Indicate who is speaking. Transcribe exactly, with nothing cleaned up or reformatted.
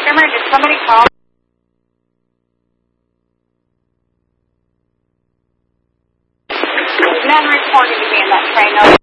Speaker 1: Mortimer, did somebody call? None reported to me in that train. No.